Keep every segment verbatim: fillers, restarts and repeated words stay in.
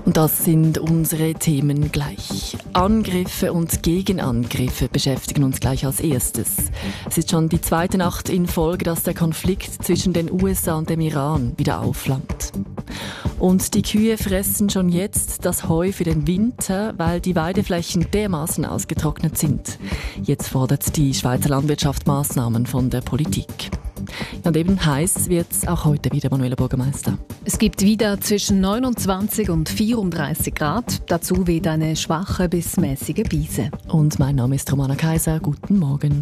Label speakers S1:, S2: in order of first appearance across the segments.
S1: Und das sind unsere Themen gleich. Angriffe und Gegenangriffe beschäftigen uns gleich als erstes. Es ist schon die zweite Nacht in Folge, dass der Konflikt zwischen den U S A und dem Iran wieder aufflammt. Und die Kühe fressen schon jetzt das Heu für den Winter, weil die Weideflächen dermaßen ausgetrocknet sind. Jetzt fordert die Schweizer Landwirtschaft Massnahmen von der Politik. Und eben heiß wird es auch heute wieder, Manuela Bürgermeister.
S2: Es gibt wieder zwischen neunundzwanzig und vierunddreißig Grad. Dazu weht eine schwache bis mäßige Brise.
S1: Und mein Name ist Romana Kaiser. Guten Morgen.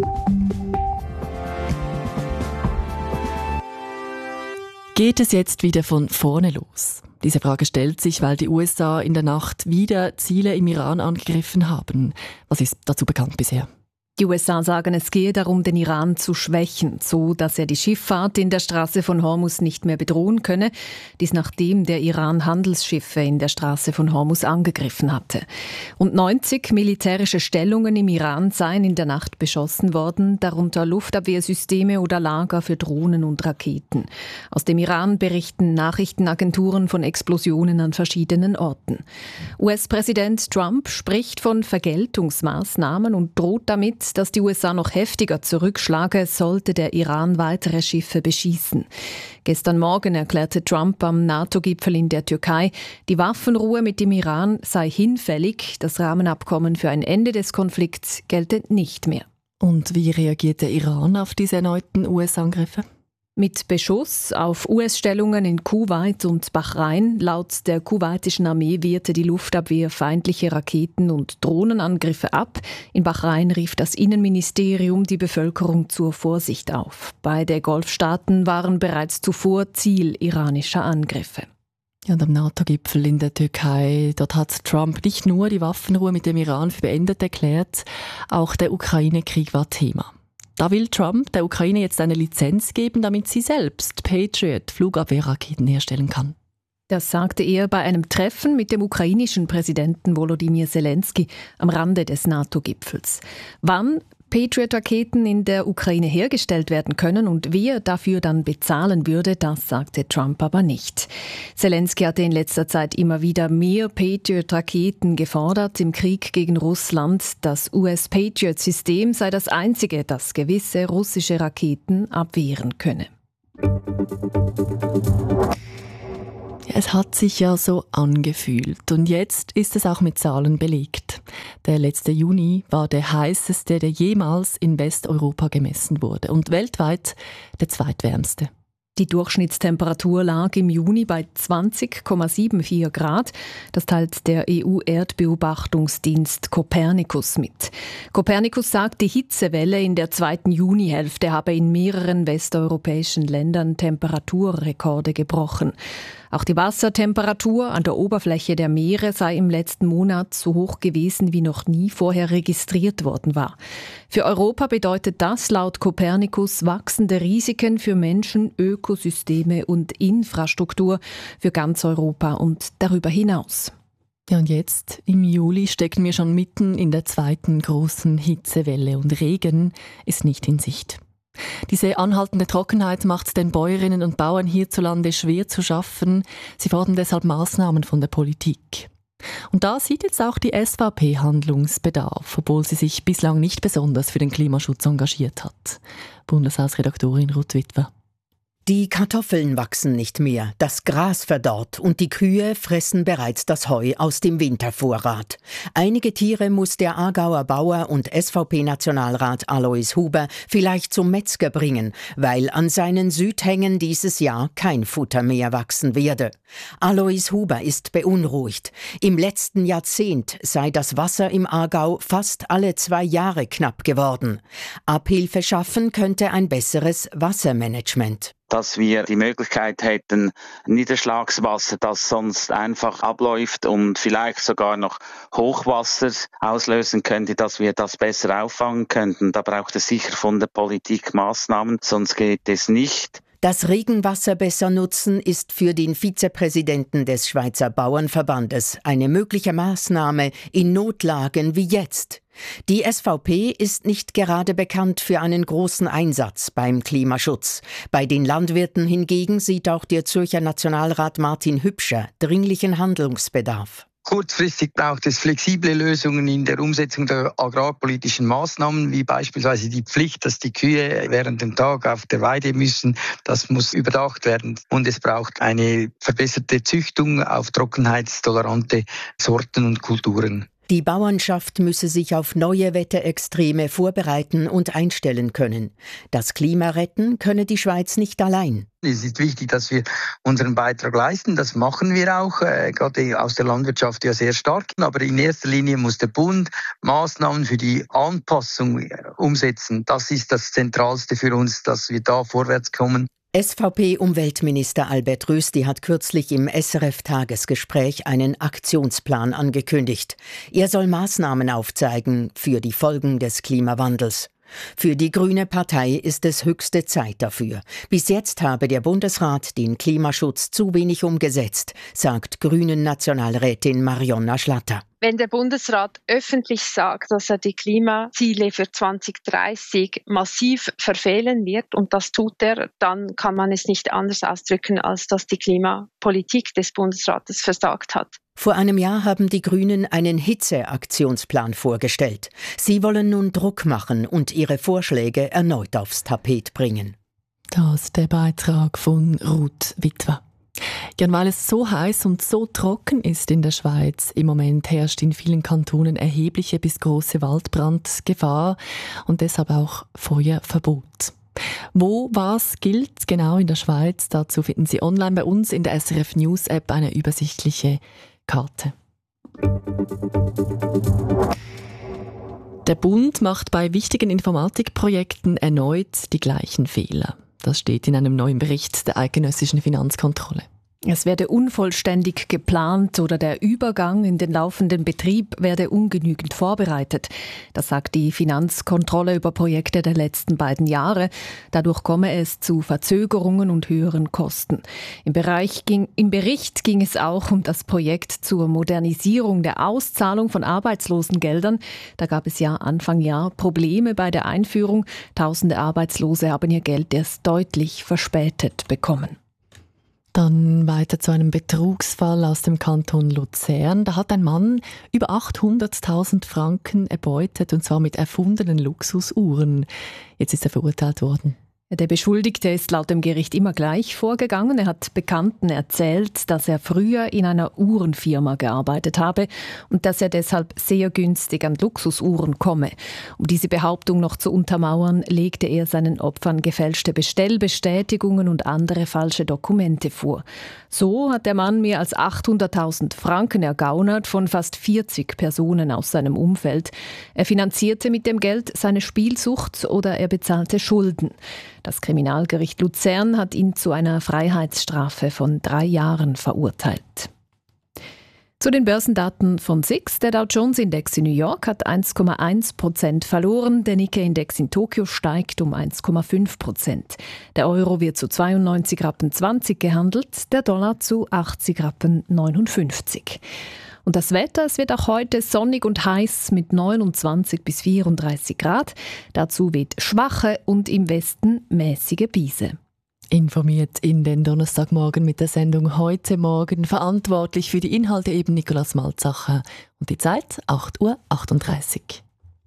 S1: Geht es jetzt wieder von vorne los? Diese Frage stellt sich, weil die U S A in der Nacht wieder Ziele im Iran angegriffen haben. Was ist dazu bekannt bisher?
S2: Die U S A sagen, es gehe darum, den Iran zu schwächen, so dass er die Schifffahrt in der Straße von Hormuz nicht mehr bedrohen könne. Dies nachdem der Iran Handelsschiffe in der Straße von Hormuz angegriffen hatte. Und neunzig militärische Stellungen im Iran seien in der Nacht beschossen worden, darunter Luftabwehrsysteme oder Lager für Drohnen und Raketen. Aus dem Iran berichten Nachrichtenagenturen von Explosionen an verschiedenen Orten. U S-Präsident Trump spricht von Vergeltungsmaßnahmen und droht damit, dass die U S A noch heftiger zurückschlage, sollte der Iran weitere Schiffe beschießen. Gestern Morgen erklärte Trump am NATO-Gipfel in der Türkei, die Waffenruhe mit dem Iran sei hinfällig, das Rahmenabkommen für ein Ende des Konflikts gelte nicht mehr.
S1: Und wie reagiert der Iran auf diese erneuten U S-Angriffe?
S2: Mit Beschuss auf U S-Stellungen in Kuwait und Bahrain. Laut der kuwaitischen Armee wehrte die Luftabwehr feindliche Raketen- und Drohnenangriffe ab. In Bahrain rief das Innenministerium die Bevölkerung zur Vorsicht auf. Beide Golfstaaten waren bereits zuvor Ziel iranischer Angriffe.
S1: Ja, und am NATO-Gipfel in der Türkei, dort hat Trump nicht nur die Waffenruhe mit dem Iran für beendet erklärt, auch der Ukraine-Krieg war Thema. Da will Trump der Ukraine jetzt eine Lizenz geben, damit sie selbst Patriot-Flugabwehrraketen herstellen kann.
S2: Das sagte er bei einem Treffen mit dem ukrainischen Präsidenten Volodymyr Zelensky am Rande des NATO-Gipfels. Wann Patriot-Raketen in der Ukraine hergestellt werden können und wer dafür dann bezahlen würde, das sagte Trump aber nicht. Zelensky hatte in letzter Zeit immer wieder mehr Patriot-Raketen gefordert im Krieg gegen Russland. Das U S-Patriot-System sei das einzige, das gewisse russische Raketen abwehren könne.
S1: Es hat sich ja so angefühlt und jetzt ist es auch mit Zahlen belegt. Der letzte Juni war der heißeste, der jemals in Westeuropa gemessen wurde und weltweit der zweitwärmste.
S2: Die Durchschnittstemperatur lag im Juni bei zwanzig Komma vierundsiebzig Grad. Das teilt der E U-Erdbeobachtungsdienst Copernicus mit. Copernicus sagt, die Hitzewelle in der zweiten Junihälfte habe in mehreren westeuropäischen Ländern Temperaturrekorde gebrochen. Auch die Wassertemperatur an der Oberfläche der Meere sei im letzten Monat so hoch gewesen, wie noch nie vorher registriert worden war. Für Europa bedeutet das laut Copernicus wachsende Risiken für Menschen, Ökosysteme und Infrastruktur für ganz Europa und darüber hinaus.
S1: Ja, und jetzt, im Juli, stecken wir schon mitten in der zweiten großen Hitzewelle und Regen ist nicht in Sicht. Diese anhaltende Trockenheit macht den Bäuerinnen und Bauern hierzulande schwer zu schaffen. Sie fordern deshalb Maßnahmen von der Politik. Und da sieht jetzt auch die S V P Handlungsbedarf, obwohl sie sich bislang nicht besonders für den Klimaschutz engagiert hat. Bundeshausredaktorin Ruth Witwer.
S3: Die Kartoffeln wachsen nicht mehr, das Gras verdorrt und die Kühe fressen bereits das Heu aus dem Wintervorrat. Einige Tiere muss der Aargauer Bauer und S V P-Nationalrat Alois Huber vielleicht zum Metzger bringen, weil an seinen Südhängen dieses Jahr kein Futter mehr wachsen werde. Alois Huber ist beunruhigt. Im letzten Jahrzehnt sei das Wasser im Aargau fast alle zwei Jahre knapp geworden. Abhilfe schaffen könnte ein besseres Wassermanagement.
S4: Dass wir die Möglichkeit hätten, Niederschlagswasser, das sonst einfach abläuft und vielleicht sogar noch Hochwasser auslösen könnte, dass wir das besser auffangen könnten. Da braucht es sicher von der Politik Maßnahmen, sonst geht es nicht.
S3: Das Regenwasser besser nutzen ist für den Vizepräsidenten des Schweizer Bauernverbandes eine mögliche Maßnahme in Notlagen wie jetzt. Die S V P ist nicht gerade bekannt für einen großen Einsatz beim Klimaschutz. Bei den Landwirten hingegen sieht auch der Zürcher Nationalrat Martin Hübscher dringlichen Handlungsbedarf.
S5: Kurzfristig braucht es flexible Lösungen in der Umsetzung der agrarpolitischen Maßnahmen, wie beispielsweise die Pflicht, dass die Kühe während dem Tag auf der Weide müssen. Das muss überdacht werden. Und es braucht eine verbesserte Züchtung auf trockenheitstolerante Sorten und Kulturen.
S3: Die Bauernschaft müsse sich auf neue Wetterextreme vorbereiten und einstellen können. Das Klima retten könne die Schweiz nicht allein.
S5: Es ist wichtig, dass wir unseren Beitrag leisten. Das machen wir auch, äh, gerade aus der Landwirtschaft ja sehr stark. Aber in erster Linie muss der Bund Maßnahmen für die Anpassung umsetzen. Das ist das Zentralste für uns, dass wir da vorwärts kommen.
S3: S V P-Umweltminister Albert Rösti hat kürzlich im S R F-Tagesgespräch einen Aktionsplan angekündigt. Er soll Maßnahmen aufzeigen für die Folgen des Klimawandels. Für die Grüne Partei ist es höchste Zeit dafür. Bis jetzt habe der Bundesrat den Klimaschutz zu wenig umgesetzt, sagt Grünen-Nationalrätin Marionna Schlatter.
S6: Wenn der Bundesrat öffentlich sagt, dass er die Klimaziele für zwanzig dreißig massiv verfehlen wird, und das tut er, dann kann man es nicht anders ausdrücken, als dass die Klimapolitik des Bundesrates versagt hat.
S3: Vor einem Jahr haben die Grünen einen Hitzeaktionsplan vorgestellt. Sie wollen nun Druck machen und ihre Vorschläge erneut aufs Tapet bringen.
S1: Das ist der Beitrag von Ruth Witwer. Ja, weil es so heiß und so trocken ist in der Schweiz, im Moment herrscht in vielen Kantonen erhebliche bis große Waldbrandgefahr und deshalb auch Feuerverbot. Wo was gilt genau in der Schweiz, dazu finden Sie online bei uns in der S R F News App eine übersichtliche Karte. Der Bund macht bei wichtigen Informatikprojekten erneut die gleichen Fehler. Das steht in einem neuen Bericht der eidgenössischen Finanzkontrolle.
S2: Es werde unvollständig geplant oder der Übergang in den laufenden Betrieb werde ungenügend vorbereitet. Das sagt die Finanzkontrolle über Projekte der letzten beiden Jahre. Dadurch komme es zu Verzögerungen und höheren Kosten. Im, Bereich ging, im Bericht ging es auch um das Projekt zur Modernisierung der Auszahlung von Arbeitslosengeldern. Da gab es ja Anfang Jahr Probleme bei der Einführung. Tausende Arbeitslose haben ihr Geld erst deutlich verspätet bekommen.
S1: Dann weiter zu einem Betrugsfall aus dem Kanton Luzern. Da hat ein Mann über achthunderttausend Franken erbeutet, und zwar mit erfundenen Luxusuhren. Jetzt ist er verurteilt worden.
S2: Der Beschuldigte ist laut dem Gericht immer gleich vorgegangen. Er hat Bekannten erzählt, dass er früher in einer Uhrenfirma gearbeitet habe und dass er deshalb sehr günstig an Luxusuhren komme. Um diese Behauptung noch zu untermauern, legte er seinen Opfern gefälschte Bestellbestätigungen und andere falsche Dokumente vor. So hat der Mann mehr als achthunderttausend Franken ergaunert von fast vierzig Personen aus seinem Umfeld. Er finanzierte mit dem Geld seine Spielsucht oder er bezahlte Schulden. Das Kriminalgericht Luzern hat ihn zu einer Freiheitsstrafe von drei Jahren verurteilt. Zu den Börsendaten von S I X. Der Dow Jones Index in New York hat eins Komma eins Prozent verloren. Der Nikkei Index in Tokio steigt um eins Komma fünf Prozent. Der Euro wird zu zweiundneunzig Rappen zwanzig gehandelt, der Dollar zu achtzig Rappen neunundfünfzig. Und das Wetter, es wird auch heute sonnig und heiß mit neunundzwanzig bis vierunddreißig Grad. Dazu weht schwache und im Westen mäßige Brise.
S1: Informiert in den Donnerstagmorgen mit der Sendung «Heute Morgen». Verantwortlich für die Inhalte eben Nicolas Malzacher. Und die Zeit acht Uhr achtunddreißig.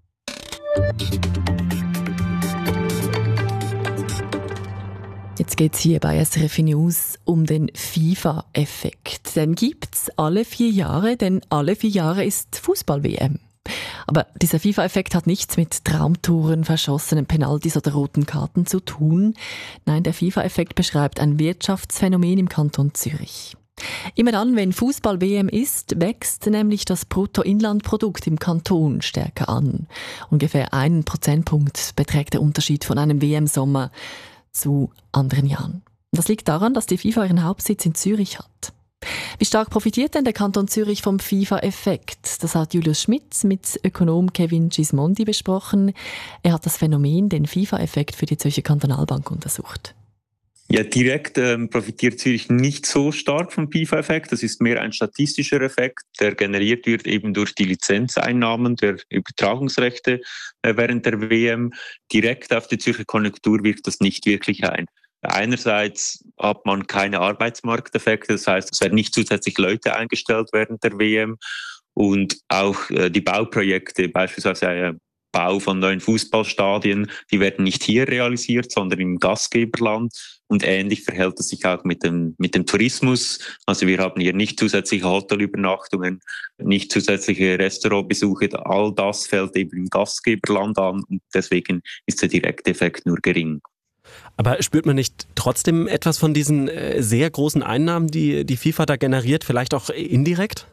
S1: Jetzt geht es hier bei S R F News um den FIFA-Effekt. Den gibt es alle vier Jahre, denn alle vier Jahre ist Fußball-W M. Aber dieser FIFA-Effekt hat nichts mit Traumtouren, verschossenen Penaltys oder roten Karten zu tun. Nein, der FIFA-Effekt beschreibt ein Wirtschaftsphänomen im Kanton Zürich. Immer dann, wenn Fußball-W M ist, wächst nämlich das Bruttoinlandprodukt im Kanton stärker an. Ungefähr einen Prozentpunkt beträgt der Unterschied von einem W M-Sommer zu anderen Jahren. Das liegt daran, dass die FIFA ihren Hauptsitz in Zürich hat. Wie stark profitiert denn der Kanton Zürich vom FIFA-Effekt? Das hat Julius Schmitz mit Ökonom Kevin Gismondi besprochen. Er hat das Phänomen, den FIFA-Effekt, für die Zürcher Kantonalbank untersucht.
S7: Ja, direkt ähm, profitiert Zürich nicht so stark vom FIFA-Effekt. Das ist mehr ein statistischer Effekt, der generiert wird eben durch die Lizenzeinnahmen der Übertragungsrechte äh, während der W M. Direkt auf die Zürcher Konjunktur wirkt das nicht wirklich ein. Einerseits hat man keine Arbeitsmarkteffekte, das heißt, es werden nicht zusätzlich Leute eingestellt während der W M und auch äh, die Bauprojekte, beispielsweise äh, Bau von neuen Fußballstadien, die werden nicht hier realisiert, sondern im Gastgeberland. Und ähnlich verhält es sich auch mit dem, mit dem Tourismus. Also wir haben hier nicht zusätzliche Hotelübernachtungen, nicht zusätzliche Restaurantbesuche. All das fällt eben im Gastgeberland an und deswegen ist der direkte Effekt nur gering.
S8: Aber spürt man nicht trotzdem etwas von diesen sehr großen Einnahmen, die die FIFA da generiert, vielleicht auch indirekt?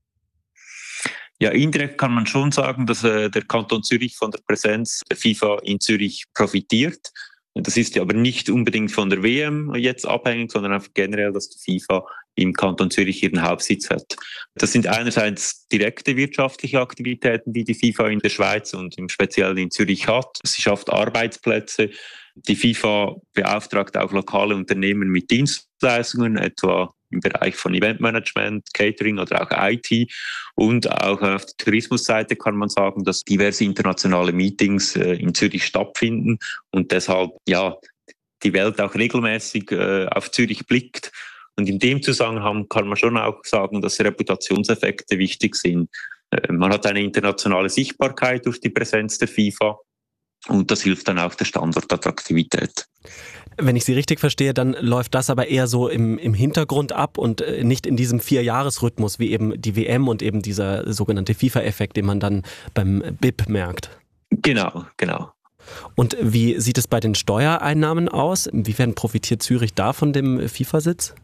S7: Ja, indirekt kann man schon sagen, dass äh, der Kanton Zürich von der Präsenz der FIFA in Zürich profitiert. Das ist ja aber nicht unbedingt von der W M jetzt abhängig, sondern einfach generell, dass die FIFA im Kanton Zürich ihren Hauptsitz hat. Das sind einerseits direkte wirtschaftliche Aktivitäten, die die FIFA in der Schweiz und im Speziellen in Zürich hat. Sie schafft Arbeitsplätze. Die FIFA beauftragt auch lokale Unternehmen mit Dienstleistungen, etwa im Bereich von Eventmanagement, Catering oder auch I T. Und auch auf der Tourismusseite kann man sagen, dass diverse internationale Meetings äh, in Zürich stattfinden und deshalb ja die Welt auch regelmäßig äh, auf Zürich blickt. Und in dem Zusammenhang kann man schon auch sagen, dass Reputationseffekte wichtig sind. Äh, man hat eine internationale Sichtbarkeit durch die Präsenz der FIFA. Und das hilft dann auch der Standortattraktivität.
S8: Wenn ich Sie richtig verstehe, dann läuft das aber eher so im, im Hintergrund ab und nicht in diesem Vierjahresrhythmus wie eben die W M und eben dieser sogenannte FIFA-Effekt, den man dann beim B I P merkt.
S7: Genau, genau.
S8: Und wie sieht es bei den Steuereinnahmen aus? Inwiefern profitiert Zürich da von dem FIFA-Sitz?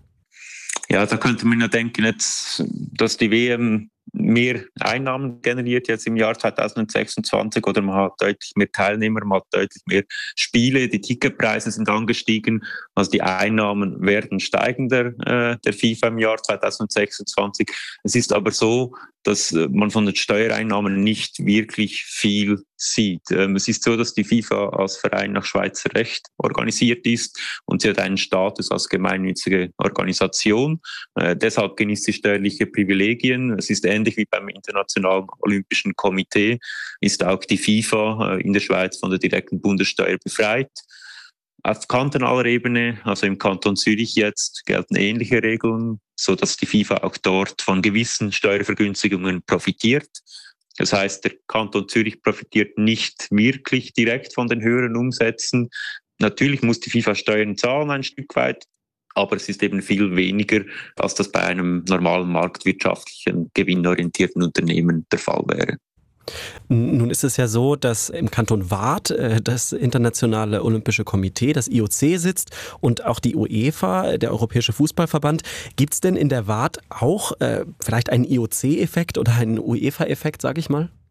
S7: Ja, da könnte man ja denken, jetzt, dass die W M mehr Einnahmen generiert jetzt im Jahr zweitausendsechsundzwanzig oder man hat deutlich mehr Teilnehmer, man hat deutlich mehr Spiele, die Ticketpreise sind angestiegen, also die Einnahmen werden steigen der, äh, der FIFA im Jahr zweitausendsechsundzwanzig. Es ist aber so, dass man von den Steuereinnahmen nicht wirklich viel sieht. Ähm, es ist so, dass die FIFA als Verein nach Schweizer Recht organisiert ist und sie hat einen Status als gemeinnützige Organisation. Äh, deshalb genießt sie steuerliche Privilegien. Es ist ähnlich wie beim Internationalen Olympischen Komitee, ist auch die FIFA äh, in der Schweiz von der direkten Bundessteuer befreit. Auf kantonaler Ebene, also im Kanton Zürich jetzt, gelten ähnliche Regeln, so dass die FIFA auch dort von gewissen Steuervergünstigungen profitiert. Das heißt, der Kanton Zürich profitiert nicht wirklich direkt von den höheren Umsätzen. Natürlich muss die FIFA Steuern zahlen ein Stück weit, aber es ist eben viel weniger, als das bei einem normalen marktwirtschaftlichen, gewinnorientierten Unternehmen der Fall wäre.
S8: Nun ist es ja so, dass im Kanton Waadt äh, das Internationale Olympische Komitee, das I O C, sitzt und auch die UEFA, der Europäische Fußballverband. Gibt es denn in der Waadt auch äh, vielleicht einen I O C-Effekt oder einen UEFA-Effekt, sage ich mal?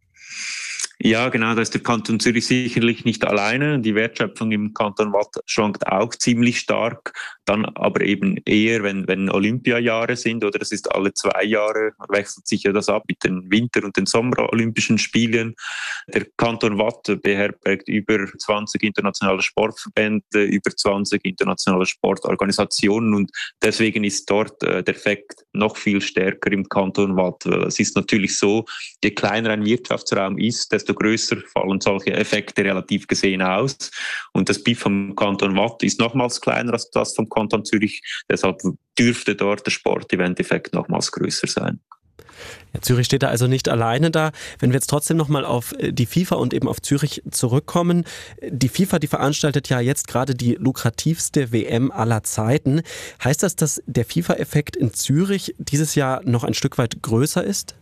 S7: Ja, genau, da ist der Kanton Zürich sicherlich nicht alleine. Die Wertschöpfung im Kanton Waadt schwankt auch ziemlich stark, dann aber eben eher, wenn, wenn Olympiajahre sind oder es ist alle zwei Jahre, wechselt sich ja das ab mit den Winter- und den Sommerolympischen Spielen. Der Kanton Waadt beherbergt über zwanzig internationale Sportverbände, über zwanzig internationale Sportorganisationen und deswegen ist dort äh, der Effekt noch viel stärker im Kanton Waadt. Es ist natürlich so, je kleiner ein Wirtschaftsraum ist, desto größer fallen solche Effekte relativ gesehen aus. Und das B I P vom Kanton Waadt ist nochmals kleiner als das vom Kanton Zürich. Deshalb dürfte dort der Sportevent-Effekt nochmals größer sein.
S8: Ja, Zürich steht da also nicht alleine da. Wenn wir jetzt trotzdem nochmal auf die FIFA und eben auf Zürich zurückkommen. Die FIFA, die veranstaltet ja jetzt gerade die lukrativste W M aller Zeiten. Heißt das, dass der FIFA-Effekt in Zürich dieses Jahr noch ein Stück weit größer ist?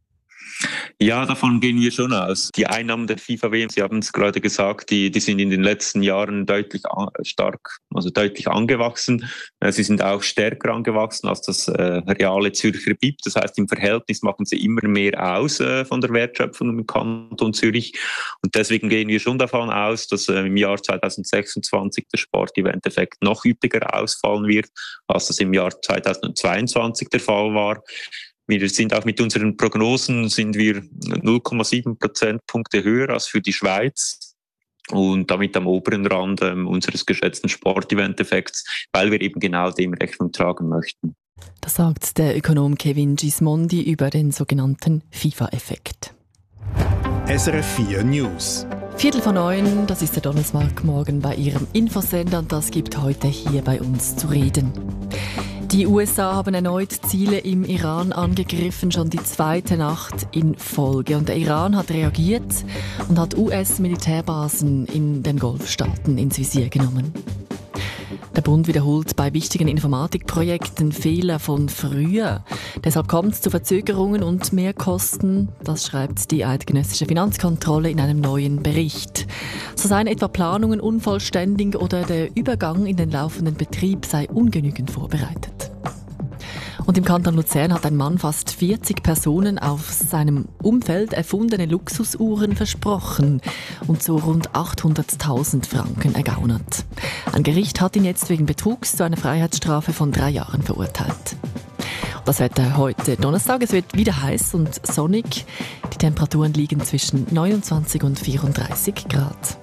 S7: Ja, davon gehen wir schon aus. Die Einnahmen der FIFA-W M, Sie haben es gerade gesagt, die, die sind in den letzten Jahren deutlich stark, also deutlich angewachsen. Sie sind auch stärker angewachsen als das äh, reale Zürcher B I P. Das heißt, im Verhältnis machen sie immer mehr aus äh, von der Wertschöpfung im Kanton Zürich. Und deswegen gehen wir schon davon aus, dass äh, im Jahr zweitausendsechsundzwanzig der Sportevent-Effekt noch üppiger ausfallen wird, als das im Jahr zweitausendzweiundzwanzig der Fall war. Wir sind auch mit unseren Prognosen sind wir null Komma sieben Prozentpunkte höher als für die Schweiz. und damit am oberen Rand äh, unseres geschätzten Sportevent-Effekts, weil wir eben genau dem Rechnung tragen möchten.
S1: Das sagt der Ökonom Kevin Gismondi über den sogenannten FIFA-Effekt.
S9: S R F vier News.
S1: Viertel vor neun, das ist der Donnerstagmorgen bei Ihrem Infosender und das gibt heute hier bei uns zu reden. Die U S A haben erneut Ziele im Iran angegriffen, schon die zweite Nacht in Folge. Und der Iran hat reagiert und hat U S-Militärbasen in den Golfstaaten ins Visier genommen. Der Bund wiederholt bei wichtigen Informatikprojekten Fehler von früher. Deshalb kommt es zu Verzögerungen und Mehrkosten. Das schreibt die Eidgenössische Finanzkontrolle in einem neuen Bericht. So seien etwa Planungen unvollständig oder der Übergang in den laufenden Betrieb sei ungenügend vorbereitet. Und im Kanton Luzern hat ein Mann fast vierzig Personen auf seinem Umfeld erfundene Luxusuhren versprochen und so rund achthunderttausend Franken ergaunert. Ein Gericht hat ihn jetzt wegen Betrugs zu einer Freiheitsstrafe von drei Jahren verurteilt. Das Wetter heute Donnerstag, es wird wieder heiß und sonnig. Die Temperaturen liegen zwischen neunundzwanzig und vierunddreißig Grad.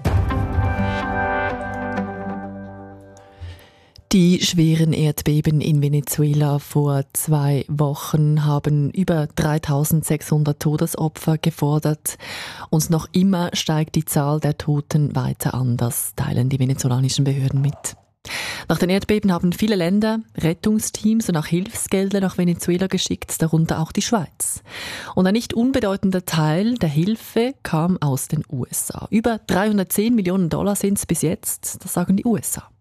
S1: Die schweren Erdbeben in Venezuela vor zwei Wochen haben über dreitausendsechshundert Todesopfer gefordert. Und noch immer steigt die Zahl der Toten weiter an. Das teilen die venezolanischen Behörden mit. Nach den Erdbeben haben viele Länder Rettungsteams und auch Hilfsgelder nach Venezuela geschickt, darunter auch die Schweiz. Und ein nicht unbedeutender Teil der Hilfe kam aus den U S A. Über dreihundertzehn Millionen Dollar sind es bis jetzt, das sagen die U S A.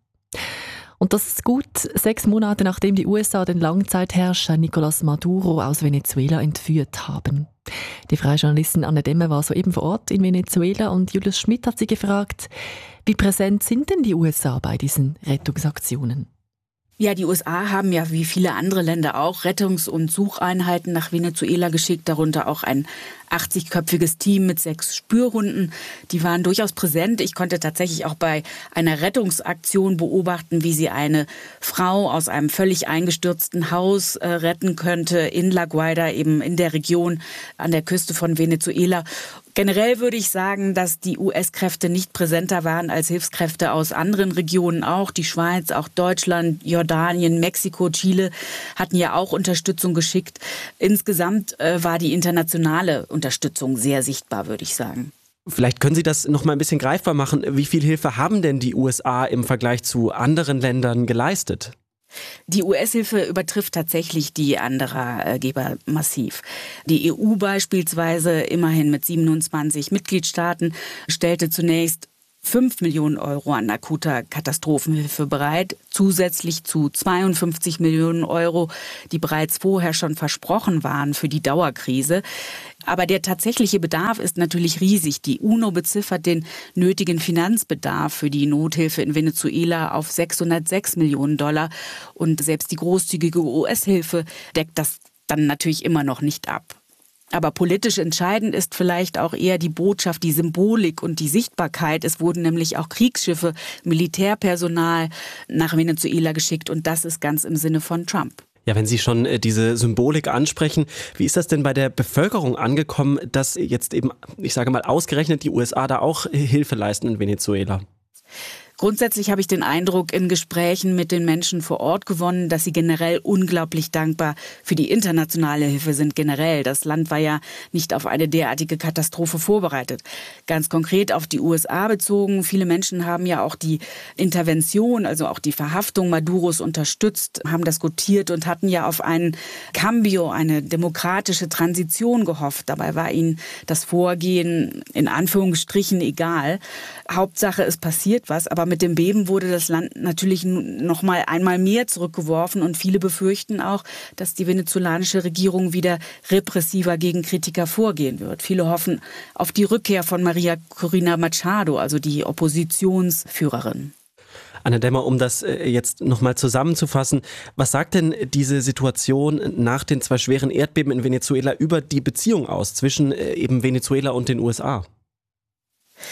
S1: Und das ist gut sechs Monate, nachdem die U S A den Langzeitherrscher Nicolás Maduro aus Venezuela entführt haben. Die freie Journalistin Anne Demmer war soeben vor Ort in Venezuela und Julius Schmidt hat sie gefragt, wie präsent sind denn die U S A bei diesen Rettungsaktionen?
S10: Ja, die U S A haben ja wie viele andere Länder auch Rettungs- und Sucheinheiten nach Venezuela geschickt, darunter auch ein achtzigköpfiges Team mit sechs Spürhunden. Die waren durchaus präsent. Ich konnte tatsächlich auch bei einer Rettungsaktion beobachten, wie sie eine Frau aus einem völlig eingestürzten Haus äh, retten könnte in La Guaira, eben in der Region an der Küste von Venezuela. Generell würde ich sagen, dass die U S-Kräfte nicht präsenter waren als Hilfskräfte aus anderen Regionen auch. Die Schweiz, auch Deutschland, Jordanien, Mexiko, Chile hatten ja auch Unterstützung geschickt. Insgesamt äh, war die internationale Unterstützung sehr sichtbar, würde ich sagen.
S8: Vielleicht können Sie das noch mal ein bisschen greifbar machen. Wie viel Hilfe haben denn die U S A im Vergleich zu anderen Ländern geleistet?
S10: Die U S-Hilfe übertrifft tatsächlich die anderer äh, Geber massiv. Die E U beispielsweise, immerhin mit siebenundzwanzig Mitgliedstaaten, stellte zunächst fünf Millionen Euro an akuter Katastrophenhilfe bereit, zusätzlich zu zweiundfünfzig Millionen Euro, die bereits vorher schon versprochen waren für die Dauerkrise. Aber der tatsächliche Bedarf ist natürlich riesig. Die UNO beziffert den nötigen Finanzbedarf für die Nothilfe in Venezuela auf sechshundertsechs Millionen Dollar. Und selbst die großzügige U S-Hilfe deckt das dann natürlich immer noch nicht ab. Aber politisch entscheidend ist vielleicht auch eher die Botschaft, die Symbolik und die Sichtbarkeit. Es wurden nämlich auch Kriegsschiffe, Militärpersonal nach Venezuela geschickt und das ist ganz im Sinne von Trump.
S8: Ja, wenn Sie schon diese Symbolik ansprechen, wie ist das denn bei der Bevölkerung angekommen, dass jetzt eben, ich sage mal, ausgerechnet die U S A da auch Hilfe leisten in Venezuela?
S10: Grundsätzlich habe ich den Eindruck in Gesprächen mit den Menschen vor Ort gewonnen, dass sie generell unglaublich dankbar für die internationale Hilfe sind generell. Das Land war ja nicht auf eine derartige Katastrophe vorbereitet. Ganz konkret auf die U S A bezogen. Viele Menschen haben ja auch die Intervention, also auch die Verhaftung Maduros unterstützt, haben das gutiert und hatten ja auf einen Cambio, eine demokratische Transition gehofft. Dabei war ihnen das Vorgehen in Anführungsstrichen egal. Hauptsache, es passiert was, aber mit dem Beben wurde das Land natürlich noch mal einmal mehr zurückgeworfen und viele befürchten auch, dass die venezolanische Regierung wieder repressiver gegen Kritiker vorgehen wird. Viele hoffen auf die Rückkehr von Maria Corina Machado, also die Oppositionsführerin.
S8: Anne Demmer, um das jetzt nochmal zusammenzufassen, was sagt denn diese Situation nach den zwei schweren Erdbeben in Venezuela über die Beziehung aus zwischen eben Venezuela und den U S A?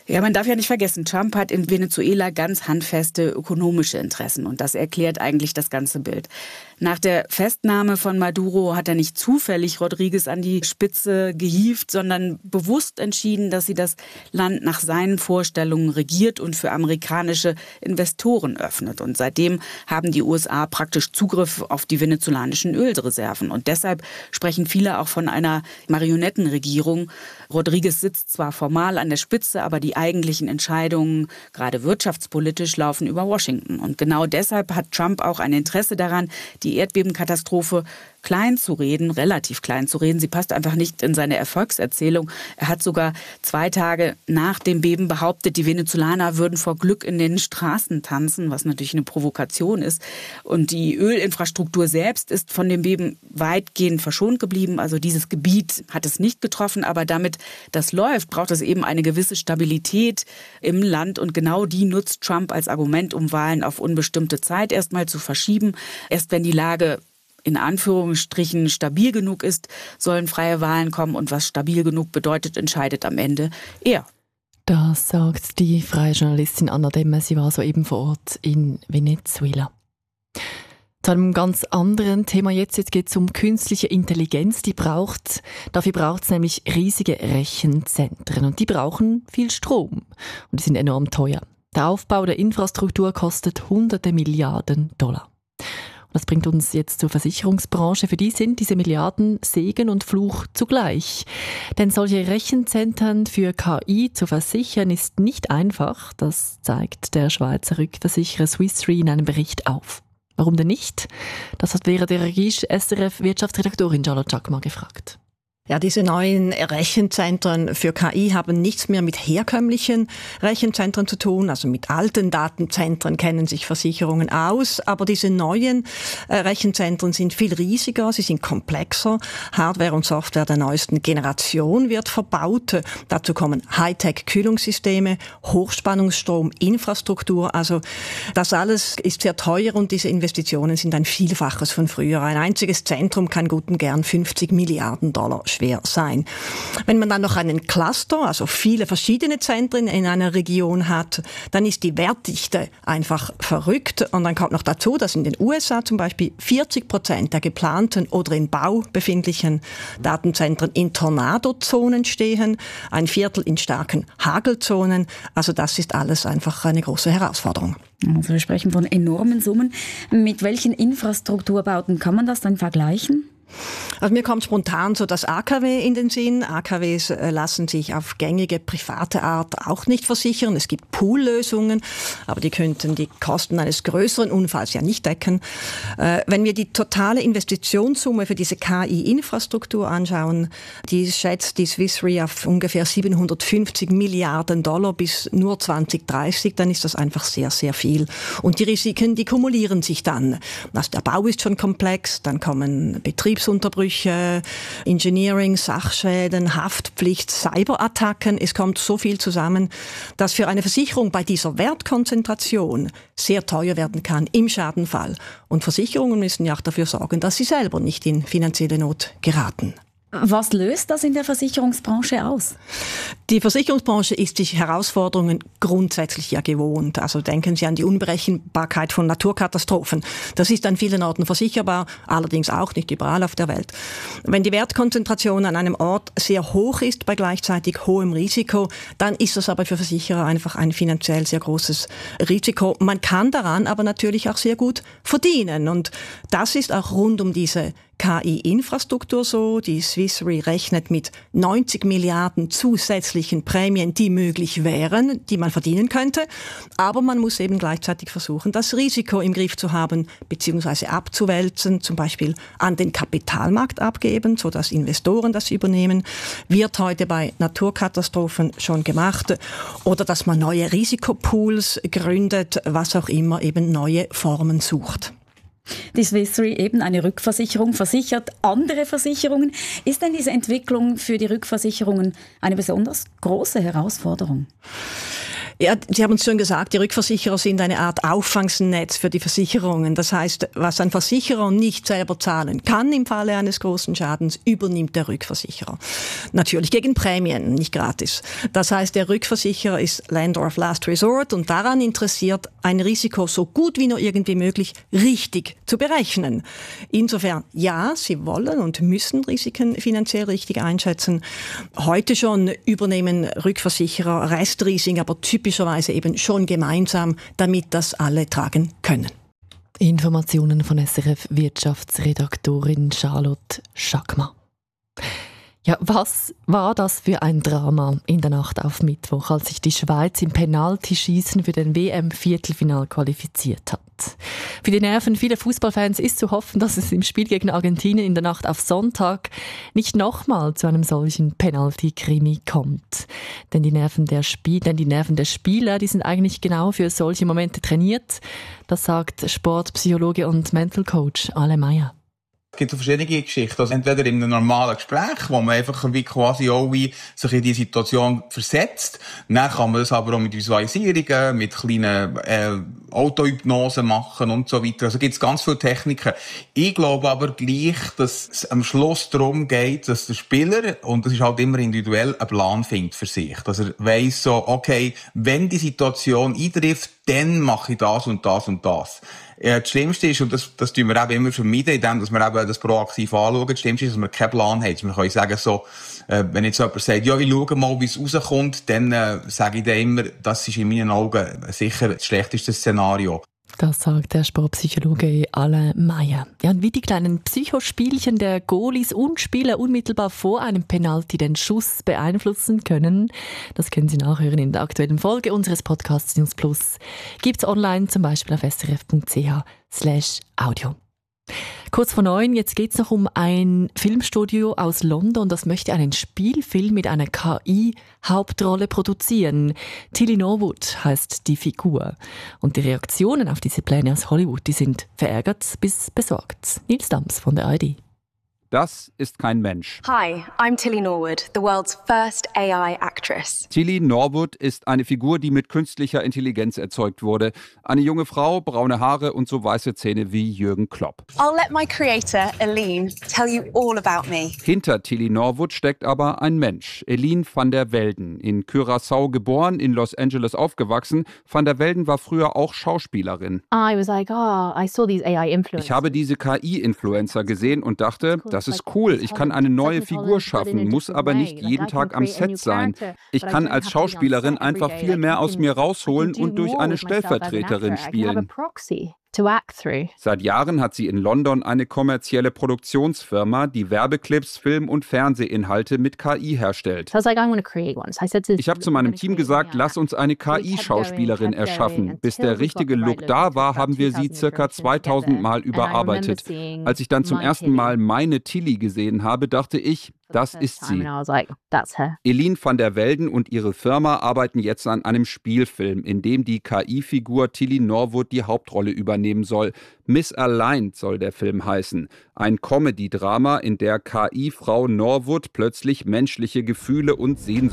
S10: Ja, man darf ja nicht vergessen, Trump hat in Venezuela ganz handfeste ökonomische Interessen und das erklärt eigentlich das ganze Bild. Nach der Festnahme von Maduro hat er nicht zufällig Rodriguez an die Spitze gehievt, sondern bewusst entschieden, dass sie das Land nach seinen Vorstellungen regiert und für amerikanische Investoren öffnet. Und seitdem haben die U S A praktisch Zugriff auf die venezolanischen Ölreserven. Und deshalb sprechen viele auch von einer Marionettenregierung. Rodriguez sitzt zwar formal an der Spitze, aber die eigentlichen Entscheidungen, gerade wirtschaftspolitisch, laufen über Washington. Und genau deshalb hat Trump auch ein Interesse daran, die Erdbebenkatastrophe klein zu reden, relativ klein zu reden. Sie passt einfach nicht in seine Erfolgserzählung. Er hat sogar zwei Tage nach dem Beben behauptet, die Venezolaner würden vor Glück in den Straßen tanzen, was natürlich eine Provokation ist. Und die Ölinfrastruktur selbst ist von dem Beben weitgehend verschont geblieben. Also dieses Gebiet hat es nicht getroffen, aber damit das läuft, braucht es eben eine gewisse Stabilität im Land. Und genau die nutzt Trump als Argument, um Wahlen auf unbestimmte Zeit erstmal zu verschieben. Erst wenn die Lage in Anführungsstrichen stabil genug ist, sollen freie Wahlen kommen. Und was stabil genug bedeutet, entscheidet am Ende er.
S1: Das sagt die freie Journalistin Anna Demme. Sie war soeben vor Ort in Venezuela. Zu einem ganz anderen Thema jetzt. Jetzt geht es um künstliche Intelligenz. Die braucht, dafür braucht es nämlich riesige Rechenzentren. Und die brauchen viel Strom. Und die sind enorm teuer. Der Aufbau der Infrastruktur kostet hunderte Milliarden Dollar. Das bringt uns jetzt zur Versicherungsbranche. Für die sind diese Milliarden Segen und Fluch zugleich. Denn solche Rechenzentren für K I zu versichern ist nicht einfach. Das zeigt der Schweizer Rückversicherer Swiss Re in einem Bericht auf. Warum denn nicht? Das hat Vera de Regisch, S R F-Wirtschaftsredaktorin Charlotte Chakma gefragt.
S11: Ja, diese neuen Rechenzentren für K I haben nichts mehr mit herkömmlichen Rechenzentren zu tun. Also mit alten Datenzentren kennen sich Versicherungen aus. Aber diese neuen äh, Rechenzentren sind viel riesiger, sie sind komplexer. Hardware und Software der neuesten Generation wird verbaut. Dazu kommen Hightech-Kühlungssysteme, Hochspannungsstrom, Infrastruktur. Also das alles ist sehr teuer und diese Investitionen sind ein Vielfaches von früher. Ein einziges Zentrum kann gut und gern fünfzig Milliarden Dollar schwer sein. Wenn man dann noch einen Cluster, also viele verschiedene Zentren in einer Region hat, dann ist die Wertdichte einfach verrückt. Und dann kommt noch dazu, dass in den U S A zum Beispiel vierzig Prozent der geplanten oder in Bau befindlichen Datenzentren in Tornadozonen stehen, ein Viertel in starken Hagelzonen. Also das ist alles einfach eine große Herausforderung.
S12: Also wir sprechen von enormen Summen. Mit welchen Infrastrukturbauten kann man das dann vergleichen?
S11: Also mir kommt spontan so das A K W in den Sinn. A K Ws lassen sich auf gängige private Art auch nicht versichern. Es gibt Poollösungen, aber die könnten die Kosten eines größeren Unfalls ja nicht decken. Wenn wir die totale Investitionssumme für diese K I-Infrastruktur anschauen, die schätzt die Swiss Re auf ungefähr siebenhundertfünfzig Milliarden Dollar bis nur zwanzig dreißig, dann ist das einfach sehr, sehr viel. Und die Risiken, die kumulieren sich dann. Also der Bau ist schon komplex, dann kommen Betriebs Unterbrüche, Engineering, Sachschäden, Haftpflicht, Cyberattacken. Es kommt so viel zusammen, dass für eine Versicherung bei dieser Wertkonzentration sehr teuer werden kann im Schadenfall. Und Versicherungen müssen ja auch dafür sorgen, dass sie selber nicht in finanzielle Not geraten.
S12: Was löst das in der Versicherungsbranche aus?
S11: Die Versicherungsbranche ist sich Herausforderungen grundsätzlich ja gewohnt. Also denken Sie an die Unberechenbarkeit von Naturkatastrophen. Das ist an vielen Orten versicherbar, allerdings auch nicht überall auf der Welt. Wenn die Wertkonzentration an einem Ort sehr hoch ist bei gleichzeitig hohem Risiko, dann ist das aber für Versicherer einfach ein finanziell sehr großes Risiko. Man kann daran aber natürlich auch sehr gut verdienen. Und das ist auch rund um diese K I-Infrastruktur so. Die Swiss Re rechnet mit neunzig Milliarden zusätzlichen Prämien, die möglich wären, die man verdienen könnte. Aber man muss eben gleichzeitig versuchen, das Risiko im Griff zu haben, beziehungsweise abzuwälzen, zum Beispiel an den Kapitalmarkt abgeben, sodass Investoren das übernehmen. Wird heute bei Naturkatastrophen schon gemacht. Oder dass man neue Risikopools gründet, was auch immer, eben neue Formen sucht.
S12: Die Swiss Re, eben eine Rückversicherung, versichert andere Versicherungen. Ist denn diese Entwicklung für die Rückversicherungen eine besonders große Herausforderung?
S11: Ja, Sie haben es schon gesagt, die Rückversicherer sind eine Art Auffangsnetz für die Versicherungen. Das heißt, was ein Versicherer nicht selber zahlen kann im Falle eines großen Schadens, übernimmt der Rückversicherer. Natürlich gegen Prämien, nicht gratis. Das heißt, der Rückversicherer ist Lender of Last Resort und daran interessiert, ein Risiko so gut wie nur irgendwie möglich richtig zu berechnen. Insofern, ja, sie wollen und müssen Risiken finanziell richtig einschätzen. Heute schon übernehmen Rückversicherer Restrisiken, aber typischerweise eben schon gemeinsam, damit das alle tragen können.
S1: Informationen von S R F-Wirtschaftsredaktorin Charlotte Schackmann. Ja, was war das für ein Drama in der Nacht auf Mittwoch, als sich die Schweiz im Penaltyschießen für den W M-Viertelfinal qualifiziert hat? Für die Nerven vieler Fußballfans ist zu hoffen, dass es im Spiel gegen Argentinien in der Nacht auf Sonntag nicht nochmal zu einem solchen Penalty-Krimi kommt. Denn die Nerven der Spiel, denn die Nerven der Spieler, die sind eigentlich genau für solche Momente trainiert. Das sagt Sportpsychologe und Mental Coach Ale Meyer.
S13: Es gibt so verschiedene Geschichten. Also entweder in einem normalen Gespräch, wo man einfach wie quasi auch wie sich in die Situation versetzt. Dann kann man das aber auch mit Visualisierungen, mit kleinen äh, Autohypnosen machen und so weiter. Also gibt es ganz viele Techniken. Ich glaube aber gleich, dass es am Schluss darum geht, dass der Spieler, und das ist halt immer individuell, einen Plan findet für sich. Dass er weiss so, okay, wenn die Situation eintrifft, dann mache ich das und das und das. Ja, das Schlimmste ist, und das, das tun wir eben immer vermeiden, indem dass wir eben das proaktiv anschauen. Das Schlimmste ist, dass wir keinen Plan haben. Wir können sagen so, äh, wenn jetzt jemand sagt, ja, ich schaue mal, wie es rauskommt, dann äh, sage ich dann immer, das ist in meinen Augen sicher das schlechteste Szenario.
S1: Das sagt der Sportpsychologe Ale Meyer. Ja, und wie die kleinen Psychospielchen der Goalies und Spieler unmittelbar vor einem Penalty den Schuss beeinflussen können, das können Sie nachhören in der aktuellen Folge unseres Podcasts News Plus. Gibt's online zum Beispiel auf srf.ch slash audio. Kurz vor neun, jetzt geht es noch um ein Filmstudio aus London, das möchte einen Spielfilm mit einer K I-Hauptrolle produzieren. Tilly Norwood heißt die Figur. Und die Reaktionen auf diese Pläne aus Hollywood, die sind verärgert bis besorgt. Nils Dams von der A R D.
S14: Das ist kein Mensch.
S15: Hi, I'm Tilly Norwood, the world's first A I actress.
S14: Tilly Norwood ist eine Figur, die mit künstlicher Intelligenz erzeugt wurde. Eine junge Frau, braune Haare und so weiße Zähne wie Jürgen Klopp.
S15: I'll let my creator, Aline, tell you all about me.
S14: Hinter Tilly Norwood steckt aber ein Mensch, Eline van der Velden. In Curaçao geboren, in Los Angeles aufgewachsen. Van der Velden war früher auch Schauspielerin.
S16: I was like, oh, I saw these A I-Influencers.
S14: Ich habe diese K I-Influencer gesehen und dachte, das ist cool, ich kann eine neue Figur schaffen, muss aber nicht jeden Tag am Set sein. Ich kann als Schauspielerin einfach viel mehr aus mir rausholen und durch eine Stellvertreterin spielen. Seit Jahren hat sie in London eine kommerzielle Produktionsfirma, die Werbeclips, Film- und Fernsehinhalte mit K I herstellt. Ich habe zu meinem Team gesagt, lass uns eine K I-Schauspielerin erschaffen. Bis der richtige Look da war, haben wir sie circa zweitausend Mal überarbeitet. Als ich dann zum ersten Mal meine Tilly gesehen habe, dachte ich, das ist sie. Eline van der Velden und ihre Firma arbeiten jetzt an einem Spielfilm, in dem die K I-Figur Tilly Norwood die Hauptrolle übernehmen soll. Misaligned soll der Film heißen. Ein Comedy-Drama, in der K I-Frau Norwood plötzlich menschliche Gefühle und Sehnsüchte